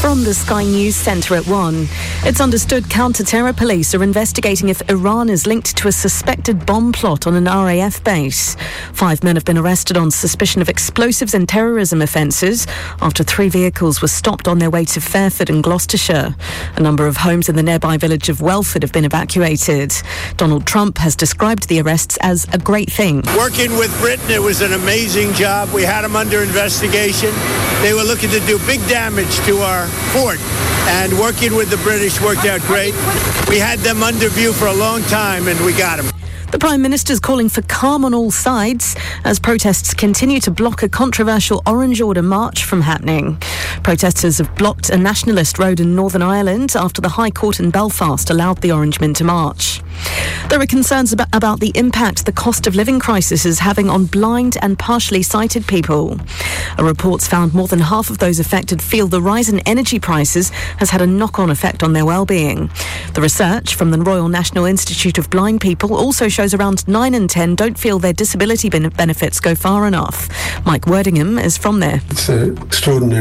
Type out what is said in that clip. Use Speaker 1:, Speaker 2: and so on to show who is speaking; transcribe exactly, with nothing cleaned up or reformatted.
Speaker 1: From the Sky News Centre at one. It's understood counter-terror police are investigating if Iran is linked to a suspected bomb plot on an R A F base. Five men have been arrested on suspicion of explosives and terrorism offences after three vehicles were stopped on their way to Fairford in Gloucestershire. A number of homes in the nearby village of Welford have been evacuated. Donald Trump has described the arrests as a great thing.
Speaker 2: Working with Britain, it was an amazing job. We had them under investigation. They were looking to do big damage to our fort, and working with the British worked out great. We had them under view for a long time, and we got them.
Speaker 1: The Prime Minister's calling for calm on all sides as protests continue to block a controversial Orange Order march from happening. Protesters have blocked a nationalist road in Northern Ireland after the High Court in Belfast allowed the Orangemen to march. There are concerns about, about the impact the cost of living crisis is having on blind and partially sighted people. A report's found more than half of those affected feel the rise in energy prices has had a knock-on effect on their well-being. The research from the Royal National Institute of Blind People also shows around nine in ten don't feel their disability ben- benefits go far enough. Mike Wordingham is from there.
Speaker 3: It's uh, extraordinary.